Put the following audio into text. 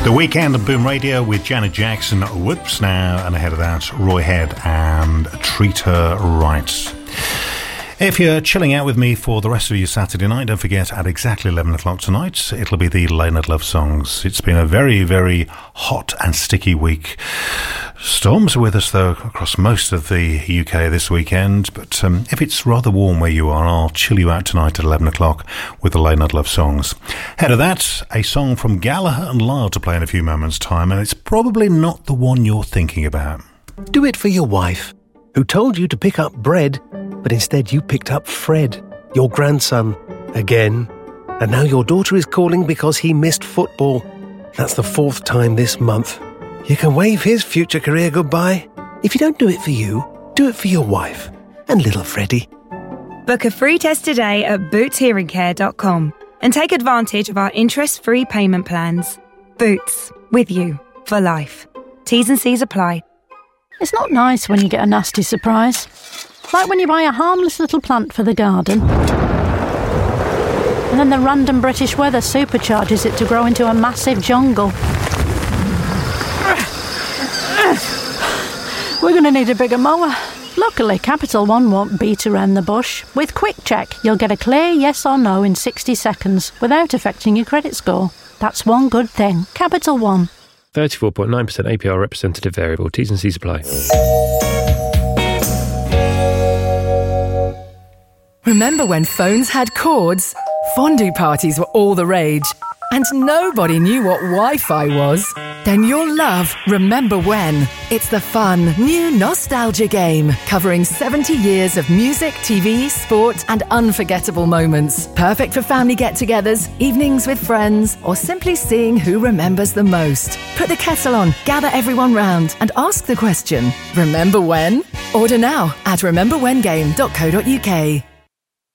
The Weekend on Boom Radio with Janet Jackson, Whoops Now, and ahead of that, Roy Head and Treat Her Right. If you're chilling out with me for the rest of your Saturday night, don't forget at exactly 11 o'clock tonight, it'll be the Late Night Love Songs. It's been a very, very hot and sticky week. Storms are with us, though, across most of the UK this weekend, but if it's rather warm where you are, I'll chill you out tonight at 11 o'clock with the Late Night Love Songs. Ahead of that, a song from Gallagher and Lyle to play in a few moments' time, and it's probably not the one you're thinking about. Do it for your wife, who told you to pick up bread, but instead you picked up Fred, your grandson, again. And now your daughter is calling because he missed football. That's the 4th time this month. You can wave his future career goodbye. If you don't do it for you, do it for your wife and little Freddie. Book a free test today at bootshearingcare.com and take advantage of our interest-free payment plans. Boots, with you for life. T's and C's apply. It's not nice when you get a nasty surprise. Like when you buy a harmless little plant for the garden, and then the random British weather supercharges it to grow into a massive jungle. We're going to need a bigger mower. Luckily, Capital One won't beat around the bush. With Quick Check, you'll get a clear yes or no in 60 seconds without affecting your credit score. That's one good thing. Capital One. 34.9% APR representative variable. T's and C's apply. Remember when phones had cords? Fondue parties were all the rage, and nobody knew what Wi-Fi was. Then you'll love Remember When. It's the fun, new nostalgia game covering 70 years of music, TV, sport and unforgettable moments. Perfect for family get-togethers, evenings with friends, or simply seeing who remembers the most. Put the kettle on, gather everyone round and ask the question, remember when? Order now at rememberwhengame.co.uk.